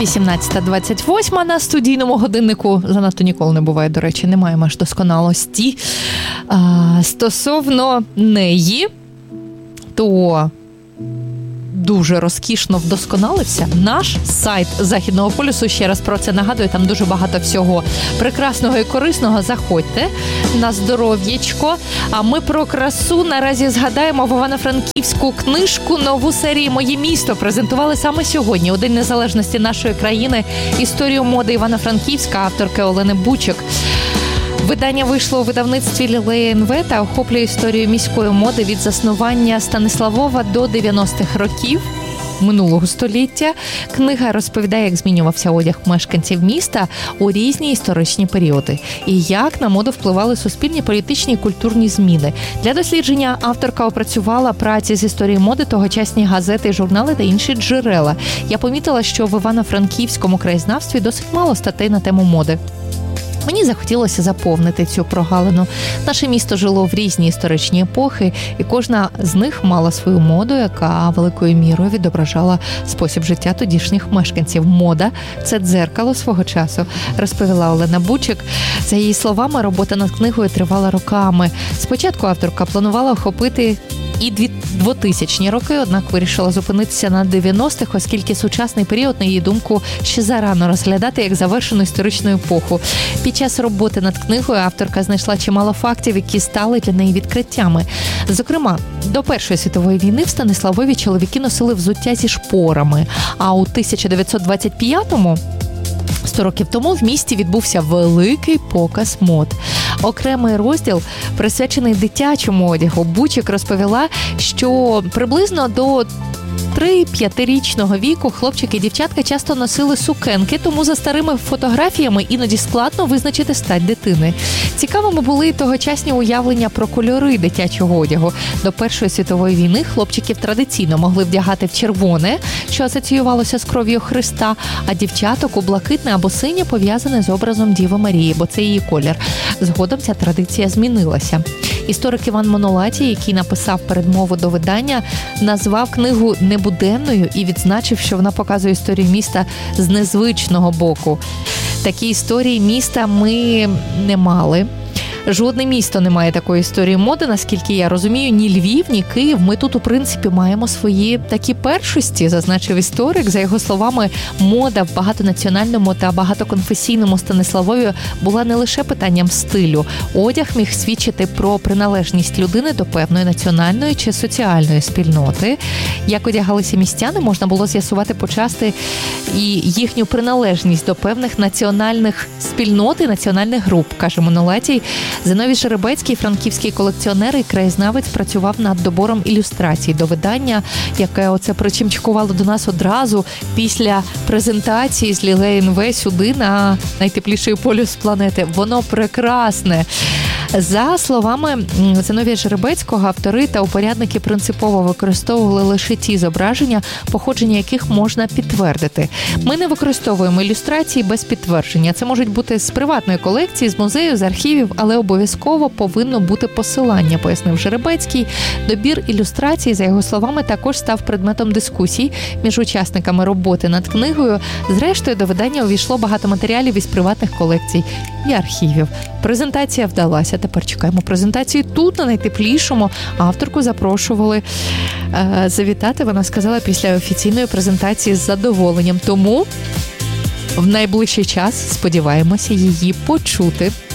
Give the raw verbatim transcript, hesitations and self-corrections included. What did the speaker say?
вісімнадцята двадцять вісім на студійному годиннику. Занадто ніколи не буває, до речі, немає меж досконалості. А, стосовно неї, то дуже розкішно вдосконалився наш сайт Західного полюсу. Ще раз про це нагадую, там дуже багато всього прекрасного і корисного. Заходьте на здоров'ячко. А ми про красу наразі згадаємо в Івано-Франківську книжку нову серії «Моє місто». Презентували саме сьогодні, у День Незалежності нашої країни, історію моди Івано-Франківська, авторки Олени Бучик. Видання вийшло у видавництві Лілея ен ве та охоплює історію міської моди від заснування Станиславова до дев'яностих років минулого століття. Книга розповідає, як змінювався одяг мешканців міста у різні історичні періоди і як на моду впливали суспільні, політичні і культурні зміни. Для дослідження авторка опрацювала праці з історії моди, тогочасні газети, журнали та інші джерела. Я помітила, що в Івано-Франківському краєзнавстві досить мало статей на тему моди. Мені захотілося заповнити цю прогалину. Наше місто жило в різні історичні епохи, і кожна з них мала свою моду, яка великою мірою відображала спосіб життя тодішніх мешканців. Мода – це дзеркало свого часу, розповіла Олена Бучик. За її словами, робота над книгою тривала роками. Спочатку авторка планувала охопити і двотисячні роки, однак вирішила зупинитися на дев'яностих, оскільки сучасний період, на її думку, ще зарано розглядати як завершену історичну епоху. Під час роботи над книгою авторка знайшла чимало фактів, які стали для неї відкриттями. Зокрема, до Першої світової війни в Станиславові чоловіки носили взуття зі шпорами, а у тисяча дев'ятсот двадцять п'ятому сто років тому в місті відбувся великий показ мод. Окремий розділ присвячений дитячому одягу. Бучик розповіла, що приблизно до три-п'ятирічного віку хлопчики і дівчатка часто носили сукенки, тому за старими фотографіями іноді складно визначити стать дитини. Цікавими були й тогочасні уявлення про кольори дитячого одягу. До Першої світової війни хлопчиків традиційно могли вдягати в червоне, що асоціювалося з кров'ю Христа, а дівчаток у блакитне або синє, пов'язане з образом Діви Марії, бо це її колір. Згодом ця традиція змінилася. Історик Іван Монолатій, який написав передмову до видання, назвав книгу небуденною і відзначив, що вона показує історію міста з незвичного боку. Такі історії міста ми не мали. Жодне місто не має такої історії моди, наскільки я розумію, ні Львів, ні Київ. Ми тут, у принципі, маємо свої такі першості, зазначив історик. За його словами, мода в багатонаціональному та багатоконфесійному Станиславові була не лише питанням стилю. Одяг міг свідчити про приналежність людини до певної національної чи соціальної спільноти. Як одягалися містяни, можна було з'ясувати почасти і їхню приналежність до певних національних спільнот і національних груп, каже Монолатій. Зиновій Жеребецький, франківський колекціонер і краєзнавець, працював над добором ілюстрацій до видання, яке оце причимчикувало до нас одразу після презентації з Лілея ен ве сюди на найтепліший полюс планети. Воно прекрасне. За словами Зиновія Жеребецького, автори та упорядники принципово використовували лише ті зображення, походження яких можна підтвердити. Ми не використовуємо ілюстрації без підтвердження. Це можуть бути з приватної колекції, з музею, з архівів, але обов'язково повинно бути посилання, пояснив Жеребецький. Добір ілюстрацій, за його словами, також став предметом дискусій між учасниками роботи над книгою. Зрештою, до видання увійшло багато матеріалів із приватних колекцій і архівів. Презентація вдалася. Тепер чекаємо презентації тут, на найтеплішому. Авторку запрошували е, завітати, вона сказала, після офіційної презентації з задоволенням. Тому в найближчий час сподіваємося її почути.